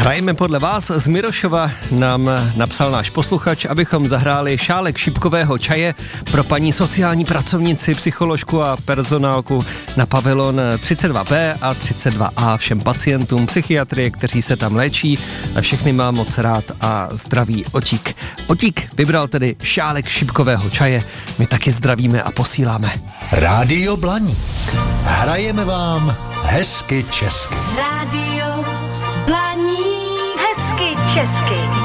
Hrajeme podle vás. Z Mirošova nám napsal náš posluchač, abychom zahráli šálek šipkového čaje pro paní sociální pracovnici, psycholožku a personálku na pavilon 32B a 32A, všem pacientům psychiatrie, kteří se tam léčí. Všechny mám moc rád a zdraví Otík. Otík vybral tedy šálek šipkového čaje. My taky zdravíme a posíláme. Rádio Blaník. Hrajeme vám hezky česky. Rádio Blaník. Hezky česky.